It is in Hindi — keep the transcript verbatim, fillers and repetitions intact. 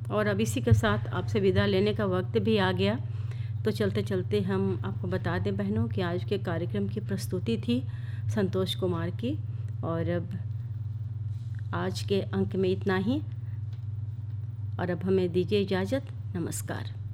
और अब इसी के साथ आपसे विदा लेने का वक्त भी आ गया। तो चलते चलते हम आपको बता दें बहनों कि आज के कार्यक्रम की प्रस्तुति थी संतोष कुमार की। और अब आज के अंक में इतना ही, और अब हमें दीजिए इजाज़त। नमस्कार।